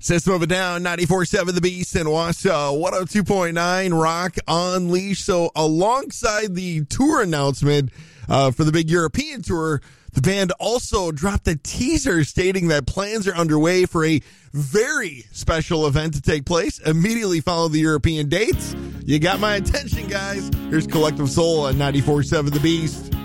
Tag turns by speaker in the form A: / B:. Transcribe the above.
A: System of a Down, 94.7 The Beast, and Wausau, 102.9 Rock Unleashed. So alongside the tour announcement for the big European tour, the band also dropped a teaser stating that plans are underway for a very special event to take place immediately following the European dates. You got my attention, guys. Here's Collective Soul on 94.7 The Beast.